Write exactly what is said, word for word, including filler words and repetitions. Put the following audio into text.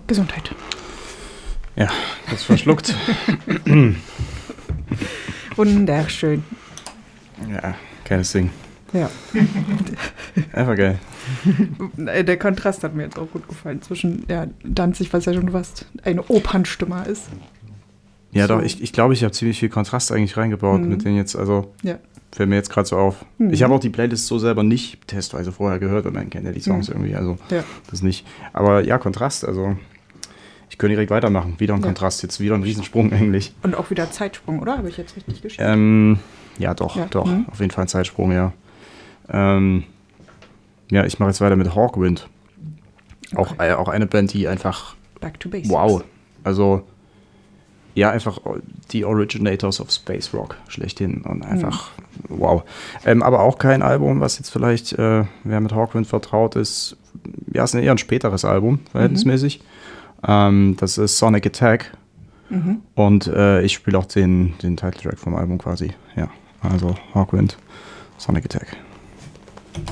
Gesundheit. Ja, das verschluckt. Wunderschön. Ja, geiles Ding. Ja. Einfach geil. Der Kontrast hat mir jetzt auch gut gefallen zwischen ja, Danzig, was ja schon fast eine Opernstimme ist. Ja, so. doch, ich, ich glaube, ich habe ziemlich viel Kontrast eigentlich reingebaut mhm. mit denen jetzt, also ja. fällt mir jetzt gerade so auf. Mhm. Ich habe auch die Playlist so selber nicht testweise vorher gehört und dann kennt er die Songs mhm. irgendwie, also ja. das nicht. Aber ja, Kontrast, also ich könnte direkt weitermachen. Wieder ein ja. Kontrast, jetzt wieder ein Riesensprung eigentlich. Und auch wieder Zeitsprung, oder? Habe ich jetzt richtig geschrieben? Ähm, ja, doch, ja. doch, mhm. auf jeden Fall ein Zeitsprung, ja. Ähm, ja, ich mache jetzt weiter mit Hawkwind. Okay. Auch, äh, auch eine Band, die einfach Back to Basics. Wow, also ja, einfach die Originators of Space Rock schlechthin und einfach mhm. wow. Ähm, aber auch kein Album, was jetzt vielleicht, äh, wer mit Hawkwind vertraut ist, ja, ist eher ein späteres Album, verhältnismäßig. Mhm. Ähm, das ist Sonic Attack mhm. und äh, ich spiele auch den, den Titeltrack vom Album quasi, ja, also Hawkwind, Sonic Attack.